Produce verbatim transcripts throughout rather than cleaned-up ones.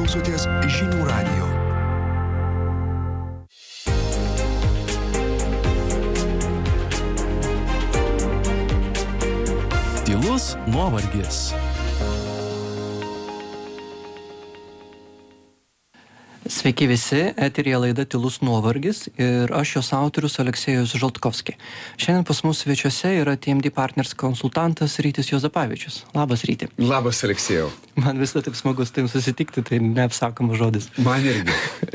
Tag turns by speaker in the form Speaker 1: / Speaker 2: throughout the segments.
Speaker 1: klausotės Žinių radijo.
Speaker 2: Tylus nuovargis.
Speaker 3: Sveiki visi, eteryje laida Tylus nuovargis ir aš jos autorius Aleksejus Žaltkovski. Šiandien pas mus svečiuose yra T M D Partners konsultantas Rytis Juozapavičius. Labas, Ryti.
Speaker 4: Labas, Aleksejau.
Speaker 3: Man visada taip smagu su tavim susitikti, tai neapsakomas žodis.
Speaker 4: Man irgi.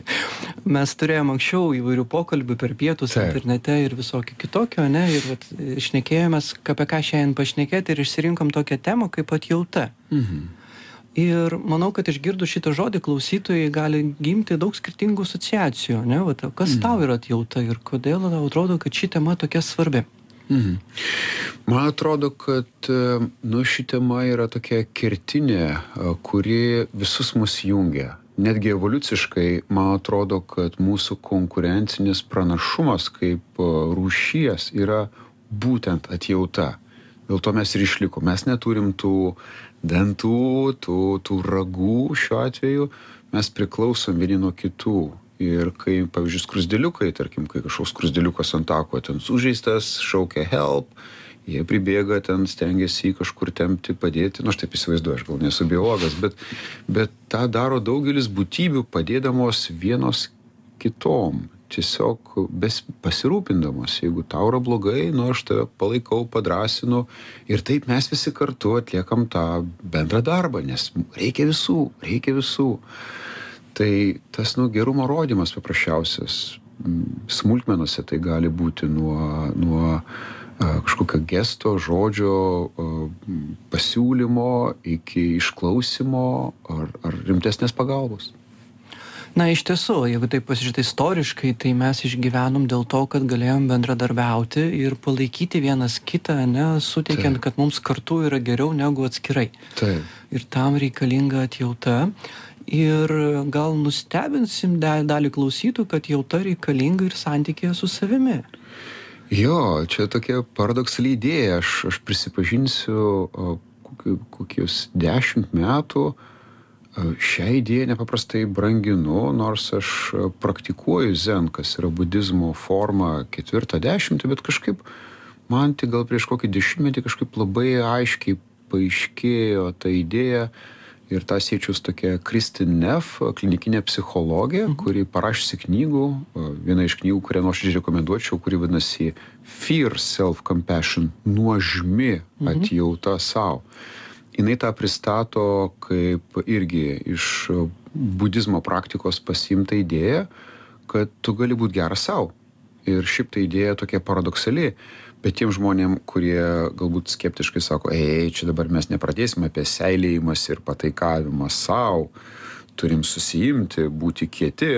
Speaker 3: Mes turėjom anksčiau įvairių pokalbių per pietus
Speaker 4: Taip.
Speaker 3: internete ir visokio kitokio, ne? Ir vat, šnekėjomės, apie ką šiandien pašnekėti ir išsirinkom tokią temą kaip atjauta.
Speaker 4: Mhm.
Speaker 3: Ir manau, kad išgirdus šitą žodį klausytojai gali gimti daug skirtingų asociacijų, ne? Vat, kas tau yra atjauta ir kodėl tau atrodo, kad ši tema tokia svarbi?
Speaker 4: Mhm. Man atrodo, kad nu, ši tema yra tokia kertinė, kuri visus mus jungia. Netgi evoliuciškai, man atrodo, kad mūsų konkurencinis pranašumas kaip rūšies yra būtent atjauta. Dėl to mes ir išliko. Mes neturim tų dantų, tų, tų ragų šiuo atveju. Mes priklausom vieni nuo kitų. Ir kai, pavyzdžiui, skruzdėliukai, tarkim, kai kažkoks skruzdėliukas ant tako ten sužeistas, šaukia help, jie pribėga ten, stengiasi jį kažkur tempti, padėti. Nu, aš taip įsivaizduoju, aš gal nesu biologas, bet, bet tą daro daugelis būtybių padėdamos vienos kitom. Tiesiog bes, pasirūpindamos, jeigu tau yra blogai, nu aš tave palaikau, padrasinu ir taip mes visi kartu atliekam tą bendrą darbą, nes reikia visų, reikia visų. Tai tas nu, gerumo rodymas paprasčiausias, smulkmenose tai gali būti nuo, nuo a, kažkokio gesto, žodžio, a, pasiūlymo iki išklausimo ar, ar rimtesnės pagalbos.
Speaker 3: Na, iš tiesų, jeigu taip pasižiūrėti istoriškai, tai mes išgyvenom dėl to, kad galėjom bendradarbiauti ir palaikyti vienas kitą, ne, suteikiant,
Speaker 4: Taip.
Speaker 3: kad mums kartu yra geriau negu atskirai.
Speaker 4: Taip.
Speaker 3: Ir tam reikalinga atjauta. Ir gal nustebinsim dalį klausytų, kad atjauta reikalinga ir santykėje su savimi.
Speaker 4: Jo, čia tokia paradoksali idėja. Aš, aš prisipažinsiu, kokius dešimt metų šią idėją nepaprastai branginu, nors aš praktikuoju zen, kas yra budizmo forma ketvirtą dešimtį, bet kažkaip man tai gal prieš kokį dešimtmetį kažkaip labai aiškiai paaiškėjo ta idėja ir tą siečius tokia Kristin Neff, klinikinė psichologė, mhm. kuri parašysi knygų, viena iš knygų, kurią nuoširdžiai rekomenduočiau, kuri vadinasi Fear Self-Compassion, nuožmi atjauta savo. Jinai tą pristato kaip irgi iš budizmo praktikos pasiimta idėja, kad tu gali būti geras savo. Ir šiaip ta idėja tokia paradoksali, bet tiem žmonėm, kurie galbūt skeptiškai sako, ei, čia dabar mes nepradėsime apie seilėjimas ir pataikavimą savo, turim susiimti, būti kieti,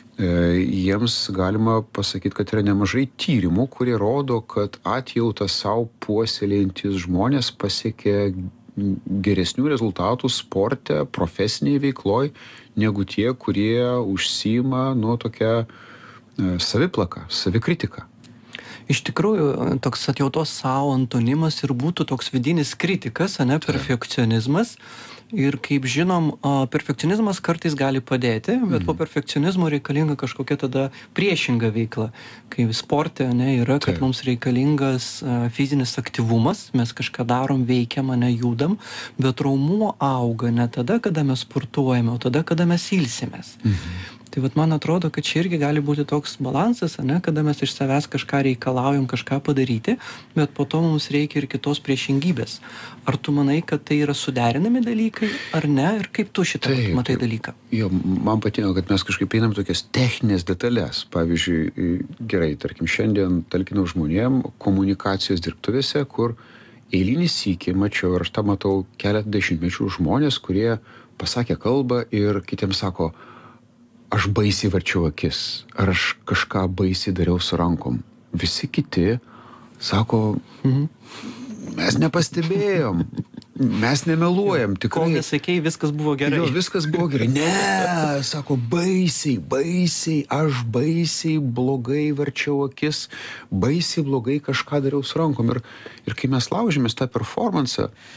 Speaker 4: jiems galima pasakyti, kad yra nemažai tyrimų, kurie rodo, kad atjautą savo puoselėjantis žmonės pasiekia geresnių rezultatų sporte, profesiniai veikloj, negu tie, kurie užsiima nu tokia saviplaka, savikritika.
Speaker 3: Iš tikrųjų, toks atjautos savo antonimas ir būtų toks vidinis kritikas, ane, perfekcionizmas. Ir kaip žinom, perfekcionizmas kartais gali padėti, bet mm. po perfekcionizmo reikalinga kažkokia tada priešinga veikla. Kai sporte, ne, yra, kad Taip. Mums reikalingas fizinis aktyvumas, mes kažką darom, veikiam, ne, judam, bet raumuo auga ne tada, kada mes sportuojame, o tada, kada mes ilsimės. Mm. Tai vat man atrodo, kad čia irgi gali būti toks balansas, ne, kada mes iš savęs kažką reikalaujam, kažką padaryti, bet po to mums reikia ir kitos priešingybės. Ar tu manai, kad tai yra suderinami dalykai, ar ne? Ir kaip tu šitą Taip, matai dalyką?
Speaker 4: Jo, man patinka, kad mes kažkaip einam tokias techninės detalės. Pavyzdžiui, gerai, tarkim, šiandien talkinau žmonėm komunikacijos dirbtuvėse, kur eilinį sykį mačiau, ir aš tą matau keletą dešimtmečių žmonės, kurie pasakė kalbą ir kitiems sako, aš baisiai varčiau akis, ar aš kažką baisiai dariau su rankom. Visi kiti sako, mhm. mes nepastebėjom, mes nemeluojam, tikrai.
Speaker 3: Kol nesakei, viskas buvo gerai.
Speaker 4: Jo, viskas buvo gerai. Ne, sako, baisiai, baisiai, aš baisiai blogai varčiau akis, baisiai blogai kažką dariau su rankom. Ir, ir kai mes laužėmės tą performansą,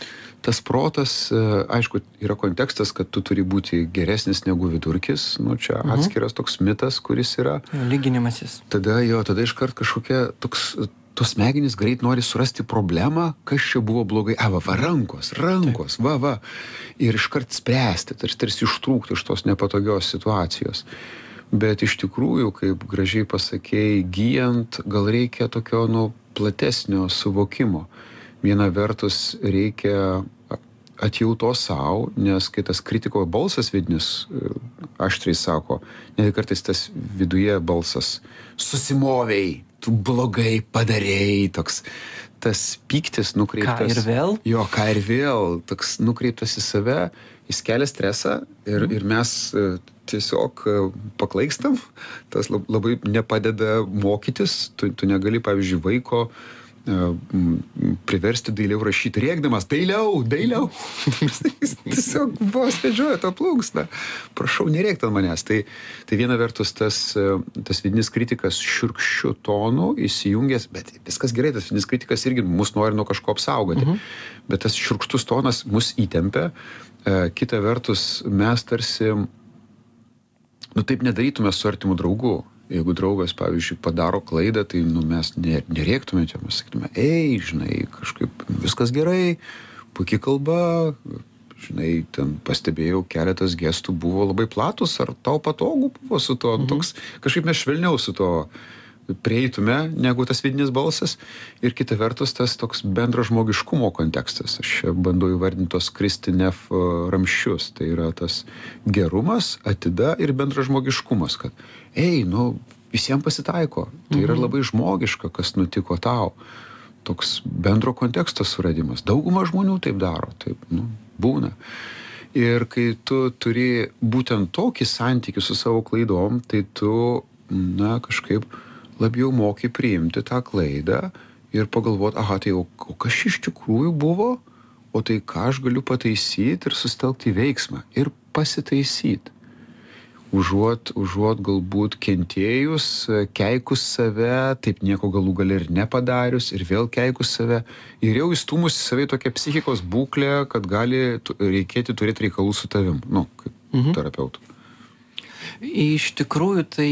Speaker 4: tas protas, aišku, yra kontekstas, kad tu turi būti geresnis negu vidurkis, nu čia atskiras toks mitas, kuris yra.
Speaker 3: Lyginimasis.
Speaker 4: Tada jo, tada iškart kažkokia toks, tos smegenys greit nori surasti problemą, kas čia buvo blogai. A, va, va, rankos, rankos, Taip. va, va. Ir iškart spręsti, tarsi, tarsi ištrūkti iš tos nepatogios situacijos. Bet iš tikrųjų, kaip gražiai pasakėjai, gyjant, gal reikia tokio, nu, platesnio suvokimo. Viena vertus reikia atjautos savo, nes kai tas kritiko balsas vidinis aštriai sako, net kartais tas viduje balsas susimovei, tu blogai padarėjai, toks tas pyktis nukreiptas.
Speaker 3: Ką ir vėl?
Speaker 4: Jo, ką ir vėl, toks nukreiptas į save, jis kelia stresą ir, mm. ir mes tiesiog paklaikstam, tas labai nepadeda mokytis, tu, tu negali, pavyzdžiui, vaiko priversti dailiau rašyti, rėkdamas, dailiau, dailiau. Jis tiesiog vos vedžioja tą plunksną. Prašau, nerėkt ant manęs. Tai, tai viena vertus tas, tas vidinis kritikas šiurkščiu tonu įsijungęs, bet viskas gerai, tas vidinis kritikas irgi mus nori nuo kažko apsaugoti. Mhm. Bet tas šiurkštus tonas mus įtempia. Kita vertus, mes tarsi, nu taip nedarytume su artimu draugu. Jeigu draugas, pavyzdžiui, padaro klaidą, tai nu, mes nerėktume čia, mes sakytume, ei, žinai, kažkaip viskas gerai, puikiai kalba, žinai, ten pastebėjau, keletas gestų buvo labai platus, ar tau patogu buvo su to, mhm. toks, kažkaip mes švelniau su to prieitume, negu tas vidinis balsas. Ir kita vertus, tas toks bendro žmogiškumo kontekstas. Aš bandau įvardinti tos Kristinef ramščius. Tai yra tas gerumas, atida ir bendro žmogiškumas, kad ei, nu, visiems pasitaiko. Tai yra labai žmogiška, kas nutiko tau. Toks bendro konteksto suradimas. Dauguma žmonių taip daro, taip, nu, būna. Ir kai tu turi būtent tokį santykį su savo klaidom, tai tu, na, kažkaip labiau moki priimti tą klaidą ir pagalvoti, aha, tai o, o kas iš tikrųjų buvo, o tai ką aš galiu pataisyti ir sustelkti veiksmą ir pasitaisyti. Užuot, užuot galbūt kentėjus, keikus save, taip nieko galų gali ir nepadarius, ir vėl keikus save, ir jau įstūmus į save tokią psichikos būklę, kad gali reikėti turėti reikalų su tavim, nu, kaip mhm. terapeutų.
Speaker 3: Iš tikrųjų, tai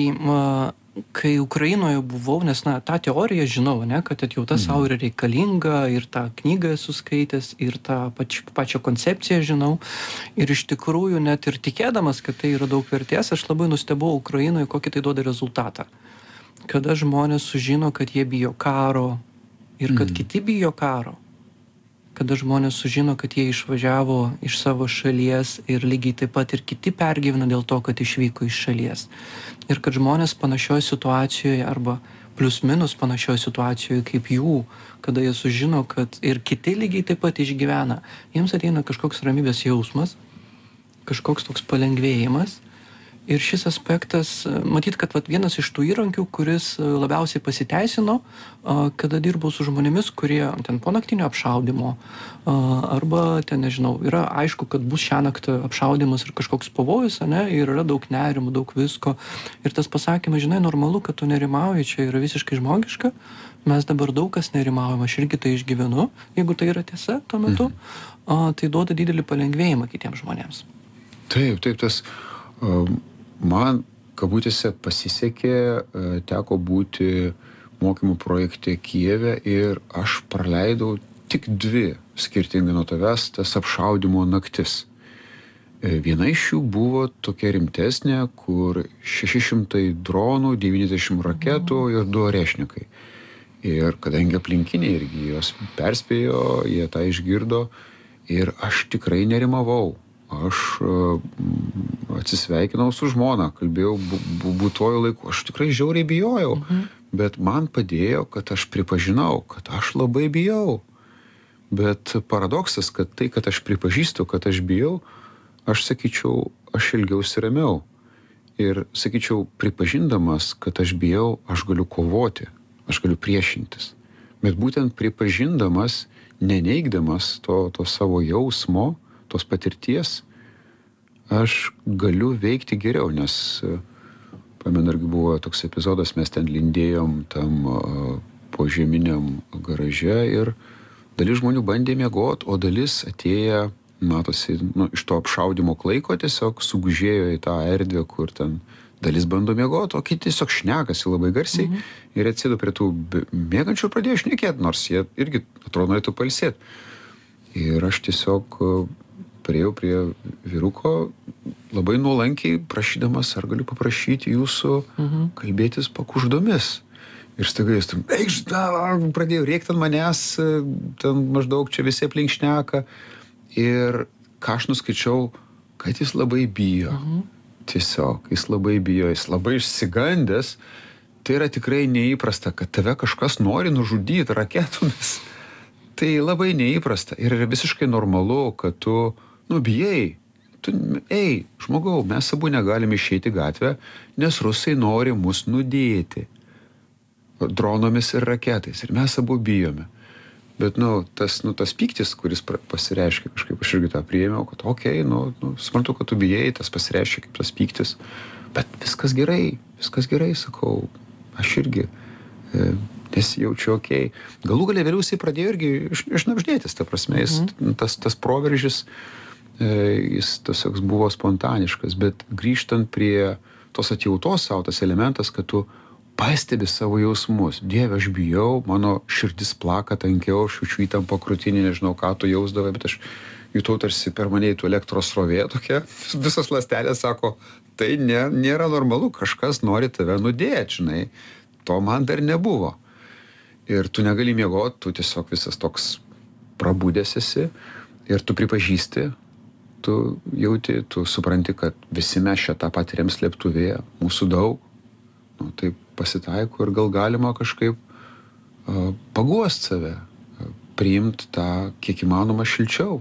Speaker 3: kai Ukrainoje buvau, nes, na, tą teoriją žinau, ne, kad atjauta mhm. savo yra reikalinga, ir tą knygą esu skaitęs, ir tą pač, pačią koncepciją žinau. Ir iš tikrųjų, net ir tikėdamas, kad tai yra daug vertės, aš labai nustebau Ukrainoje, kokį tai duoda rezultatą. Kada žmonės sužino, kad jie bijo karo ir kad mhm. kiti bijo karo. Kada žmonės sužino, kad jie išvažiavo iš savo šalies ir lygiai taip pat ir kiti pergyvena dėl to, kad išvyko iš šalies. Ir kad žmonės panašioje situacijoje arba plius minus panašioje situacijoje kaip jų, kada jie sužino, kad ir kiti lygiai taip pat išgyvena, jiems ateina kažkoks ramybės jausmas, kažkoks toks palengvėjimas. Ir šis aspektas, matyt, kad vat, vienas iš tų įrankių, kuris labiausiai pasiteisino, kada dirbau su žmonėmis, kurie ten po naktinio apšaudimo, arba ten, nežinau, yra aišku, kad bus šiąnakt apšaudimas ir kažkoks pavojus, ne, ir yra daug nerimų, daug visko. Ir tas pasakymas, žinai, normalu, kad tu nerimauji, čia yra visiškai žmogiška, mes dabar daug kas nerimaujame, aš irgi tai išgyvenu, jeigu tai yra tiesa tuo metu, mhm. tai duoda didelį palengvėjimą kitiems žmonėms.
Speaker 4: Taip, taip, tas... Um... Man, kabutėse, pasisekė, teko būti mokymų projekte Kijeve ir aš praleidau tik dvi, skirtingai nuo tavęs, tas apšaudimo naktis. Viena iš jų buvo tokia rimtesnė, kur šeši šimtai dronų, devyniasdešimt raketų ir du orešnikai. Ir kadangi aplinkiniai irgi jos perspėjo, jie tą išgirdo ir aš tikrai nerimavau. Aš uh, atsisveikinau su žmona, kalbėjau būtuoju laiku, aš tikrai žiauriai bijojau, mhm. bet man padėjo, kad aš pripažinau, kad aš labai bijau. Bet paradoksas, kad tai, kad aš pripažįstu, kad aš bijau, aš sakyčiau, aš ilgiausi ramiau. Ir sakyčiau, pripažindamas, kad aš bijau, aš galiu kovoti, aš galiu priešintis. Bet būtent pripažindamas, neneigdamas to, to savo jausmo, tos patirties, aš galiu veikti geriau, nes, pamenu, irgi buvo toks epizodas, mes ten lindėjom tam uh, požeminiam garaže ir dalis žmonių bandė miegot, o dalis atėję, matosi, nu, iš to apšaudimo klaiko tiesiog sugužėjo į tą erdvę, kur ten dalis bando miegot, o kiti tiesiog šnekasi labai garsiai mhm. ir atsėdo prie tų mėgančių ir pradėjo šnekėti, nors jie irgi atrodo norėtų pailsėti. Ir aš tiesiog priėjau prie vyruko labai nuolankiai prašydamas, ar galiu paprašyti jūsų mhm. kalbėtis pakuždomis. Ir staiga jis tam, eikš, pradėjo rėkti ant manęs, ten maždaug čia visi aplink šneka. Ir ką aš nuskaičiau, kad jis labai bijo. Mhm. Tiesiog, jis labai bijo, jis labai išsigandęs. Tai yra tikrai neįprasta, kad tave kažkas nori nužudyti raketomis. Tai labai neįprasta. Ir yra visiškai normalu, kad tu, nu, bijai. Tu, ei, žmogau, mes abu negalime išeiti gatvę, nes rusai nori mus nudėti. Dronomis ir raketais. Ir mes abu bijome. Bet, nu, tas, nu, tas pyktis, kuris pasireiškia kažkaip, aš irgi tą priėmiau, kad, okei, okay, nu, nu, suprantu, kad tu bijai, tas pasireiškia kaip tas pyktis. Bet viskas gerai, viskas gerai, sakau, aš irgi e, nesijaučiu okei. Okay. Galų galia vėliau jisai pradėjo irgi iš, išnabždėtis, ta prasme, jis, mhm. tas, tas proveržis, e, jis tiesiog buvo spontaniškas, bet grįžtant prie tos atjautos savo, tas elementas, kad tu pastebi savo jausmus. Dieve, aš bijau, mano širdis plaka tankiau, aš jaučiu įtampą krūtinį, nežinau, ką tu jausdavai, bet aš jutau tarsi per mane įtų elektros srovė tokia. Visos ląstelės sako, tai ne, nėra normalu, kažkas nori tave nudėti, žinai. To man dar nebuvo. Ir tu negali miegoti, tu tiesiog visas toks prabudęs esi ir tu pripažįsti, tu jauti, tu supranti, kad visi mes šią tą patiriam slėptuvėje, mūsų daug. Nu, taip pasitaiko ir gal galima kažkaip uh, paguost save, uh, priimti tą kiek įmanoma šilčiau.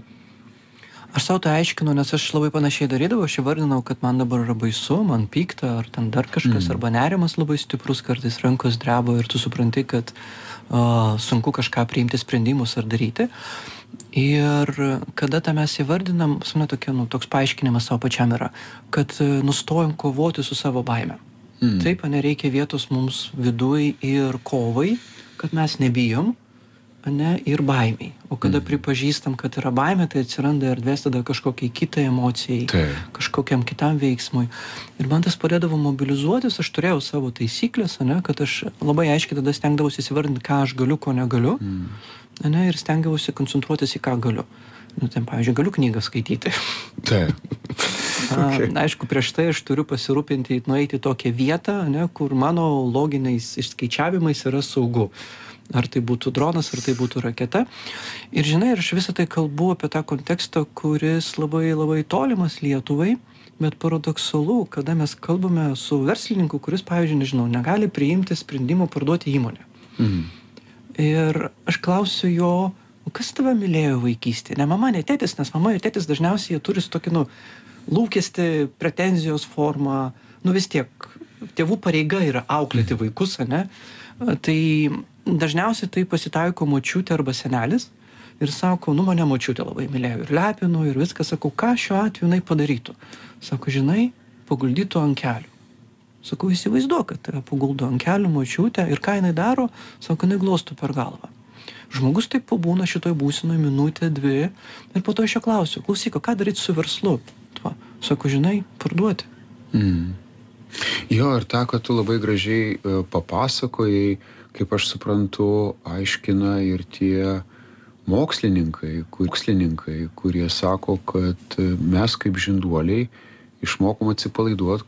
Speaker 3: Aš savo tai aiškinu, nes aš labai panašiai darydavau, aš įvardinau, kad man dabar yra baisu, man pykta, ar ten dar kažkas, mm. arba nerimas labai stiprus, kartais rankos dreba ir tu supranti, kad uh, sunku kažką priimti sprendimus ar daryti. Ir kada tą mes įvardinam, sume, tokia, nu, toks paaiškinimas savo pačiam yra, kad uh, nustojom kovoti su savo baime. Mm. Taip, nereikia vietos mums viduj ir kovai, kad mes nebijom, ne, ir baimiai. O kada mm. pripažįstam, kad yra baimė, tai atsiranda erdvės tada kažkokiai kitai emocijai, tai. Kažkokiam kitam veiksmui. Ir man tas padėdavo mobilizuotis, aš turėjau savo taisyklės, ne, kad aš labai aiškiai tada stengdavausi įsivardinti, ką aš galiu, ko negaliu, mm. ne, ir stengdavausi koncentruotis į ką galiu. Nu, ten, pavyzdžiui, galiu knygą skaityti.
Speaker 4: Taip.
Speaker 3: Okay. Aišku, prieš tai aš turiu pasirūpinti, nueiti į tokią vietą, ne, kur mano loginiais išskaičiavimais yra saugu. Ar tai būtų dronas, ar tai būtų raketa. Ir žinai, aš visą tai kalbu apie tą kontekstą, kuris labai labai tolimas Lietuvai, bet paradoksalu, kada mes kalbame su verslininku, kuris, pavyzdžiui, nežinau, negali priimti sprendimo parduoti įmonę. Mhm. Ir aš klausiu jo, kas tave mylėjo vaikystėje? Ne mama, ne tėtis, nes mama ir tėtis dažniausiai jie turi tokį, nu, lūkestį, pretenzijos formą, nu vis tiek, tėvų pareiga yra auklėti vaikus, ne? Tai dažniausiai tai pasitaiko močiutė arba senelis ir sako, nu mane močiutė labai mylėjo ir lepino ir viską, sakau, ką šiuo atveju jinai padarytų? Sako, žinai, paguldytų ant kelių. Sakau, įsivaizduok, kad tave paguldo ant kelių močiutė ir ką jinai daro, sako, jinai glostų per galvą. Žmogus taip pabūna šitoj būsenoj minutę, dvi ir po to aš jo klausiu, klausyk, ką daryti su verslu? Tuo. Sako, žinai, parduoti.
Speaker 4: Mm. Jo, ir tą, kad tu labai gražiai uh, papasakojai, kaip aš suprantu, aiškina ir tie mokslininkai, kur, mokslininkai kurie sako, kad mes kaip žinduoliai išmokom atsipalaiduoti,